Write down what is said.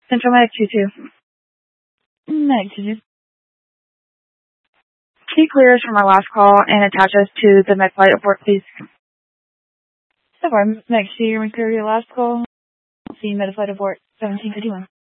Central Medic 2-2. Medic 2-2. Can you clear us from our last call and attach us to the med flight report, please? So far, Medic 2, you're going to clear your last call. See Med flight report 1751.